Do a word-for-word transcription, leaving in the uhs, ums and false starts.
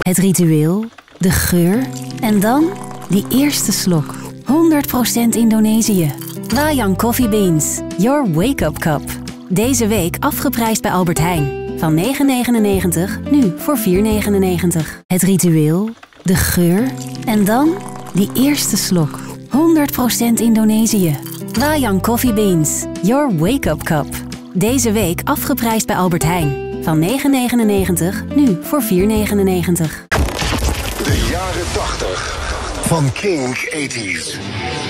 Het ritueel, de geur en dan die eerste slok. honderd procent Indonesië. Wayang Coffee Beans, your wake-up cup. Deze week afgeprijsd bij Albert Heijn. Van negen negenennegentig, nu voor vier negenennegentig. Het ritueel, de geur en dan die eerste slok. honderd procent Indonesië. Wayang Coffee Beans, your wake-up cup. Deze week afgeprijsd bij Albert Heijn. Van negen negenennegentig, nu voor vier negenennegentig. De jaren tachtig van Kink tachtig.